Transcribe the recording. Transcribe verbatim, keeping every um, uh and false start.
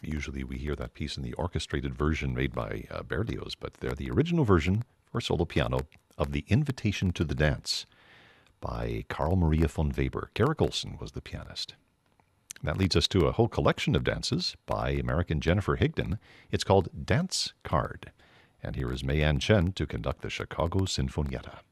Usually we hear that piece in the orchestrated version made by uh, Berlioz, but they're the original version for solo piano of The Invitation to the Dance by Carl Maria von Weber. Garrick Olson was the pianist. That leads us to a whole collection of dances by American Jennifer Higdon. It's called Dance Card. And here is Mei An Chen to conduct the Chicago Sinfonietta.